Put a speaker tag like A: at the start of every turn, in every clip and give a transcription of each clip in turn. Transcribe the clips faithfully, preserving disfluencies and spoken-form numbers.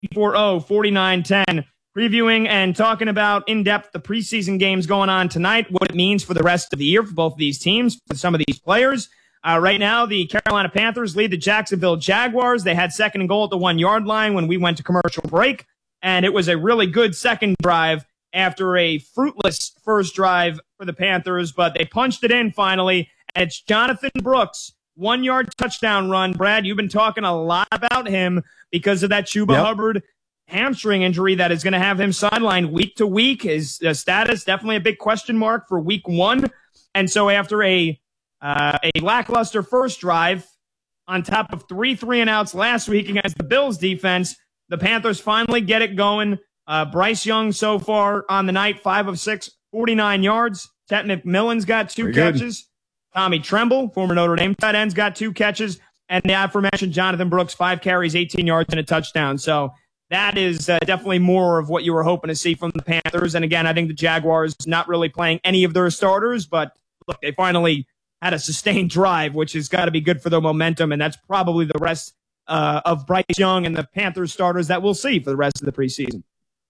A: four oh, forty-nine ten. Previewing and talking about in-depth the preseason games going on tonight, what it means for the rest of the year for both of these teams, for some of these players. Uh, right now, the Carolina Panthers lead the Jacksonville Jaguars. They had second and goal at the one-yard line when we went to commercial break, and it was a really good second drive after a fruitless first drive for the Panthers, but they punched it in finally, and it's Jonathan Brooks, one-yard touchdown run. Brad, you've been talking a lot about him because of that Chuba yep. Hubbard hamstring injury that is going to have him sidelined week to week. His uh, status definitely a big question mark for week one. And so after a uh, a lackluster first drive on top of three three and outs last week against the Bills defense, the Panthers finally get it going. Uh, Bryce Young so far on the night, five of six, forty-nine yards. Ted McMillan's got two Very catches. Good. Tommy Tremble, former Notre Dame tight end's got two catches. And the aforementioned Jonathan Brooks, five carries, eighteen yards, and a touchdown. So that is uh, definitely more of what you were hoping to see from the Panthers. And again, I think the Jaguars not really playing any of their starters, but look, they finally had a sustained drive, which has got to be good for their momentum. And that's probably the rest uh, of Bryce Young and the Panthers starters that we'll see for the rest of the preseason.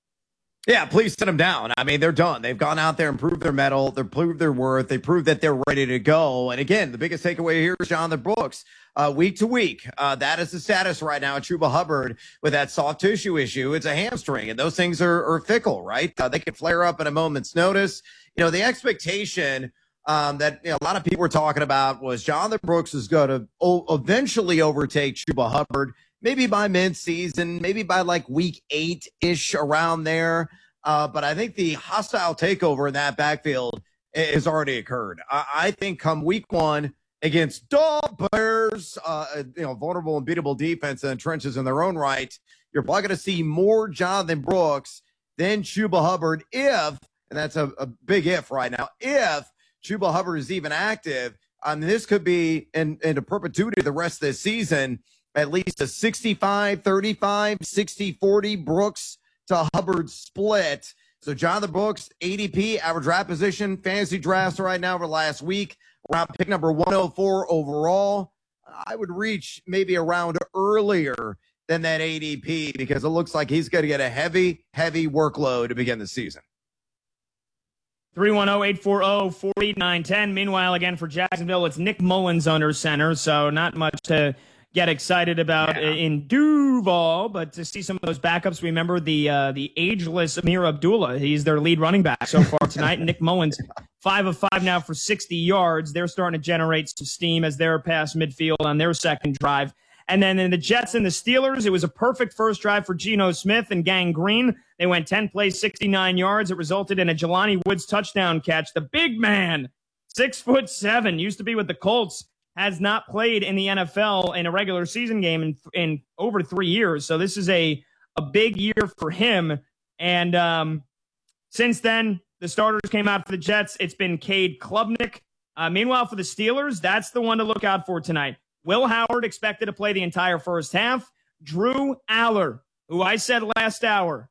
B: Yeah, please send them down. I mean, they're done. They've gone out there and proved their mettle. They've proved their worth. They proved that they're ready to go. And again, the biggest takeaway here is Jonathan Brooks. Uh, week to week, uh, that is the status right now at Chuba Hubbard with that soft tissue issue. It's a hamstring, and those things are, are fickle, right? Uh, they can flare up at a moment's notice. You know, the expectation um, that you know, a lot of people were talking about was Jonathan Brooks is going to o- eventually overtake Chuba Hubbard, maybe by mid-season, maybe by like week eight-ish around there. Uh, but I think the hostile takeover in that backfield has already occurred. I, I think come week one, against dog Bears, uh, you know, vulnerable and beatable defense and trenches in their own right, you're probably going to see more Jonathan Brooks than Chuba Hubbard if, and that's a, a big if right now, if Chuba Hubbard is even active. I mean, this could be in, into perpetuity the rest of this season, at least a sixty-five thirty-five, sixty forty Brooks to Hubbard split. So Jonathan Brooks, A D P, average draft position, fantasy drafts right now over last week, around pick number one oh four overall. I would reach maybe around earlier than that A D P because it looks like he's going to get a heavy, heavy workload to begin the season.
A: three one zero, eight four zero, four eight nine one zero. Meanwhile, again, for Jacksonville, it's Nick Mullins under center, so not much to get excited about yeah. in Duval, but to see some of those backups, remember the uh, the ageless Amir Abdullah. He's their lead running back so far tonight. Nick Mullins, five of five now for sixty yards. They're starting to generate some steam as they're past midfield on their second drive. And then in the Jets and the Steelers, it was a perfect first drive for Geno Smith and Gang Green. They went ten plays, sixty-nine yards. It resulted in a Jelani Woods touchdown catch. The big man, six foot seven, used to be with the Colts, has not played in the N F L in a regular season game in, in over three years. So this is a, a big year for him. And um, since then, the starters came out for the Jets. It's been Cade Klubnik. Uh, meanwhile, for the Steelers, that's the one to look out for tonight. Will Howard expected to play the entire first half. Drew Aller, who I said last hour,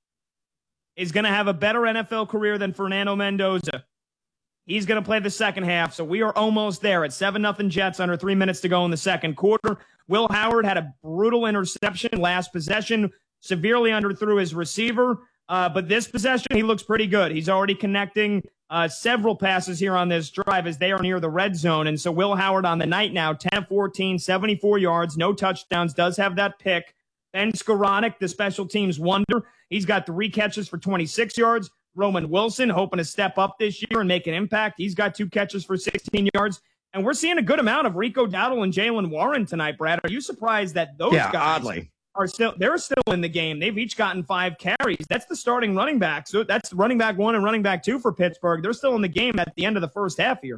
A: is going to have a better N F L career than Fernando Mendoza. He's going to play the second half, so we are almost there at seven nothing Jets, under three minutes to go in the second quarter. Will Howard had a brutal interception last possession, severely underthrew his receiver, uh, but this possession, he looks pretty good. He's already connecting uh, several passes here on this drive as they are near the red zone, and so Will Howard on the night now, ten of fourteen, seventy-four yards, no touchdowns, does have that pick. Ben Skoranek, the special teams wonder, he's got three catches for twenty-six yards. Roman Wilson, hoping to step up this year and make an impact. He's got two catches for sixteen yards. And we're seeing a good amount of Rico Dowdle and Jaylen Warren tonight, Brad. Are you surprised that those
B: yeah,
A: guys
B: oddly.
A: are still they're still in the game? They've each gotten five carries. That's the starting running back. So that's running back one and running back two for Pittsburgh. They're still in the game at the end of the first half here.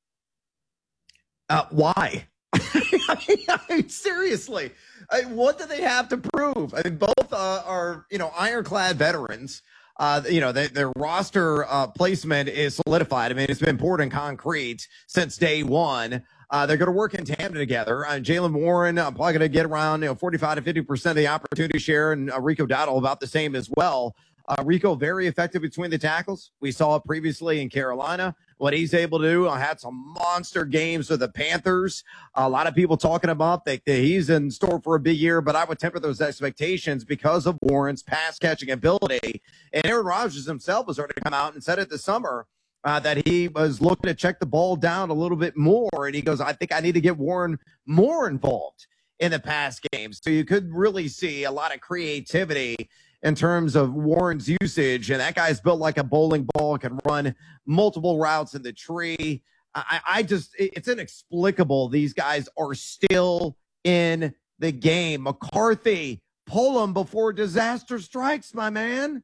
B: Uh, why? I, mean, I mean, seriously, I mean, what do they have to prove? I mean, both uh, are, you know, ironclad veterans. Uh, you know, they, their roster uh, placement is solidified. I mean, it's been poured in concrete since day one. Uh, they're going to work in tandem together. Uh, Jaylen Warren uh, probably going to get around, you know, forty-five to fifty percent of the opportunity share, and uh, Rico Dowdle about the same as well. Uh, Rico, very effective between the tackles. We saw it previously in Carolina. What he's able to do, I had some monster games with the Panthers. A lot of people talking about that, that he's in store for a big year, but I would temper those expectations because of Warren's pass catching ability. And Aaron Rodgers himself was already come out and said it this summer uh, that he was looking to check the ball down a little bit more. And he goes, I think I need to get Warren more involved in the pass game. So you could really see a lot of creativity in terms of Warren's usage. And that guy's built like a bowling ball, can run multiple routes in the tree. I, I just, it's inexplicable. These guys are still in the game. McCarthy, pull them before disaster strikes, my man.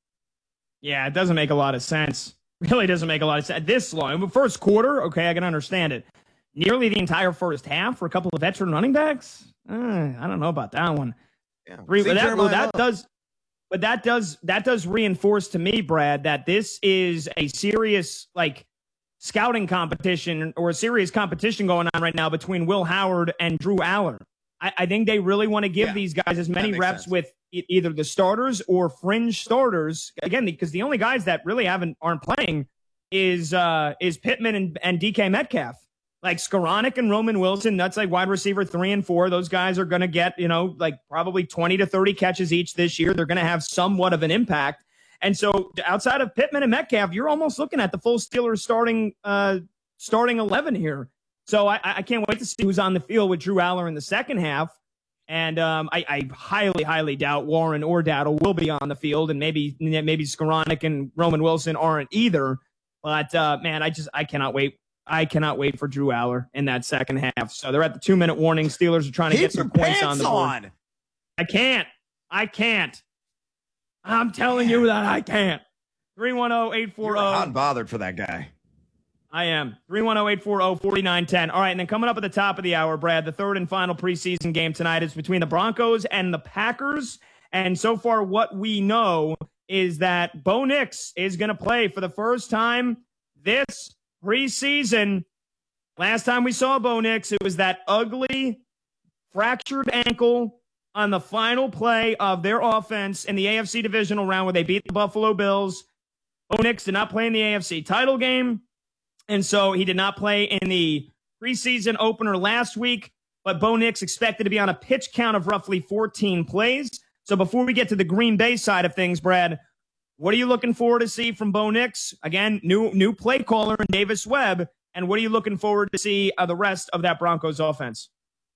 A: Yeah, it doesn't make a lot of sense. Really doesn't make a lot of sense. This long, first quarter, okay, I can understand it. Nearly the entire first half for a couple of veteran running backs? Uh, I don't know about that one.
B: Yeah.
A: Three, well, that, well, that does... But that does that does reinforce to me, Brad, that this is a serious like scouting competition or a serious competition going on right now between Will Howard and Drew Aller. I, I think they really want to give yeah, these guys as many reps sense. with e- either the starters or fringe starters. Again, because the only guys that really haven't aren't playing is uh, is Pittman and, and D K Metcalf. Like Skoranek and Roman Wilson, that's like wide receiver three and four. Those guys are going to get, you know, like probably twenty to thirty catches each this year. They're going to have somewhat of an impact. And so outside of Pittman and Metcalf, you're almost looking at the full Steelers starting uh, starting eleven here. So I, I can't wait to see who's on the field with Drew Aller in the second half. And um, I, I highly, highly doubt Warren or Dowdle will be on the field. And maybe maybe Skoranek and Roman Wilson aren't either. But, uh, man, I just I cannot wait. I cannot wait for Drew Aller in that second half. So they're at the two-minute warning. Steelers are trying to
B: Keep
A: get some points on the board.
B: On.
A: I can't. I can't. I'm telling you that I can't. three one zero, eight four zero.
B: You're hot and bothered for that guy.
A: I am. three one zero, eight four zero, four nine one zero. All right, and then coming up at the top of the hour, Brad, the third and final preseason game tonight is between the Broncos and the Packers. And so far what we know is that Bo Nix is going to play for the first time this preseason. Last time we saw Bo Nix, it was that ugly fractured ankle on the final play of their offense in the A F C divisional round where they beat the Buffalo Bills. Bo Nix did not play in the A F C title game, and so he did not play in the preseason opener last week, but Bo Nix expected to be on a pitch count of roughly fourteen plays. So before we get to the Green Bay side of things, Brad, what are you looking forward to see from Bo Nix? Again, new new play caller in Davis Webb. And what are you looking forward to see of the rest of that Broncos offense?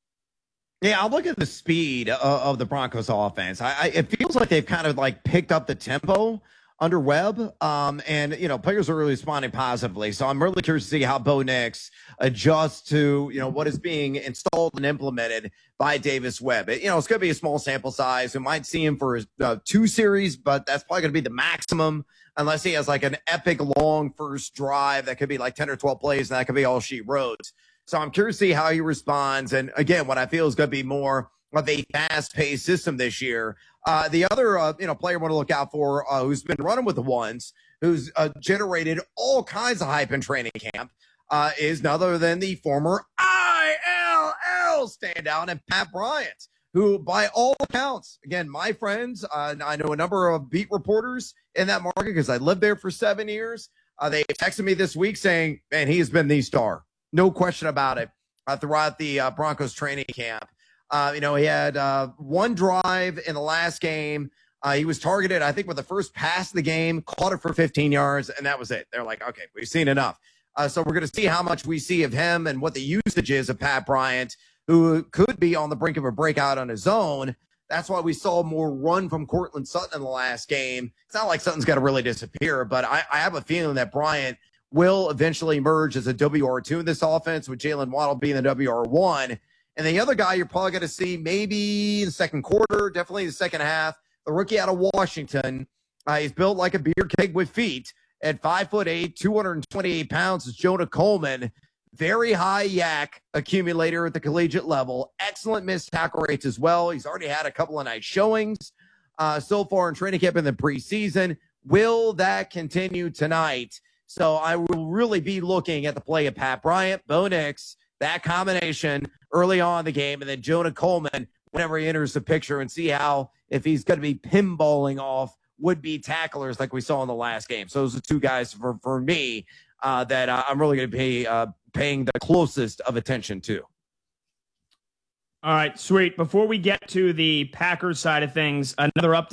B: Yeah, I'll look at the speed of, of the Broncos offense. I, I, it feels like they've kind of like picked up the tempo under Webb. Um, and, you know, players are really responding positively. So I'm really curious to see how Bo Nix adjusts to, you know, what is being installed and implemented by Davis Webb. It, you know, it's going to be a small sample size. We might see him for uh, two series, but that's probably going to be the maximum unless he has like an epic long first drive that could be like ten or twelve plays, and that could be all she wrote. So I'm curious to see how he responds. And again, what I feel is going to be more of a fast-paced system this year. Uh, the other, uh, you know, player I want to look out for, uh, who's been running with the ones, who's uh, generated all kinds of hype in training camp, uh, is none other than the former I L L standout and Pat Bryant, who, by all accounts, again, my friends, uh, I know a number of beat reporters in that market because I lived there for seven years. Uh, they texted me this week saying, man, he has been the star. No question about it uh, throughout the uh, Broncos training camp. Uh, you know, he had uh, one drive in the last game. Uh, he was targeted, I think, with the first pass of the game, caught it for fifteen yards, and that was it. They're like, okay, we've seen enough. Uh, so we're going to see how much we see of him and what the usage is of Pat Bryant, who could be on the brink of a breakout on his own. That's why we saw more run from Cortland Sutton in the last game. It's not like Sutton's got to really disappear, but I, I have a feeling that Bryant will eventually emerge as a W R two in this offense, with Jalen Waddle being the W R one. And the other guy you're probably going to see maybe in the second quarter, definitely the second half, the rookie out of Washington. Uh, he's built like a beer keg with feet at five foot eight, two hundred twenty-eight pounds. Is Jonah Coleman. Very high yak accumulator at the collegiate level. Excellent missed tackle rates as well. He's already had a couple of nice showings uh, so far in training camp in the preseason. Will that continue tonight? So I will really be looking at the play of Pat Bryant, Bo Nix, that combination early on in the game, and then Jonah Coleman whenever he enters the picture, and see how, if he's going to be pinballing off would-be tacklers like we saw in the last game. So those are two guys for, for me uh, that uh, I'm really going to be uh, paying the closest of attention to.
A: All right, sweet. Before we get to the Packers side of things, another update.